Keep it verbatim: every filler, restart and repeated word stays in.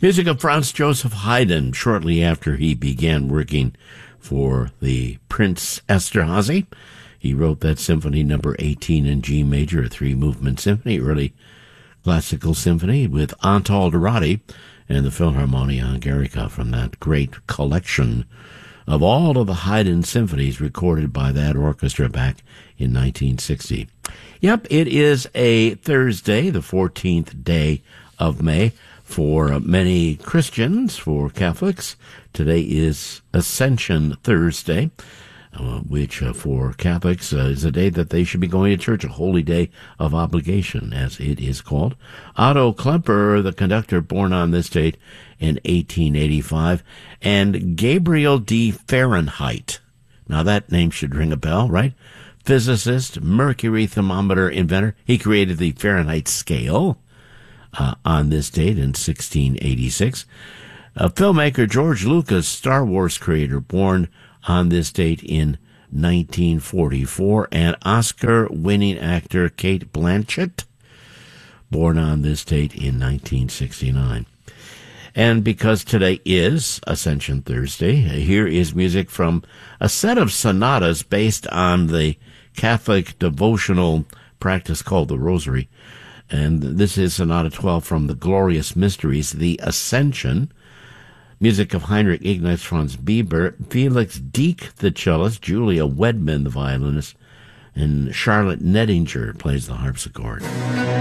Music of Franz Joseph Haydn shortly after he began working for the Prince Esterhazy. He wrote that symphony number eighteen in G major, a three-movement symphony, early classical symphony with Antal Dorati and the Philharmonia Hungarica from that great collection of all of the Haydn symphonies recorded by that orchestra back in nineteen sixty. Yep, it is a Thursday, the fourteenth day of May. For many Christians, for Catholics, today is Ascension Thursday, uh, which uh, for Catholics uh, is a day that they should be going to church, a holy day of obligation, as it is called. Otto Klemper, the conductor, born on this date in eighteen eighty-five, and Gabriel D. Fahrenheit. Now that name should ring a bell, right? Physicist, mercury thermometer inventor. He created the Fahrenheit scale. Uh, on this date in sixteen eighty-six. Uh, filmmaker George Lucas, Star Wars creator, born on this date in nineteen forty-four. And Oscar-winning actor Cate Blanchett, born on this date in nineteen sixty-nine. And because today is Ascension Thursday, here is music from a set of sonatas based on the Catholic devotional practice called the Rosary. And this is Sonata twelve from the Glorious Mysteries, the Ascension. Music of Heinrich Ignaz Franz Bieber, Felix Dieck, the cellist, Julia Wedman, the violinist, and Charlotte Nettinger plays the harpsichord.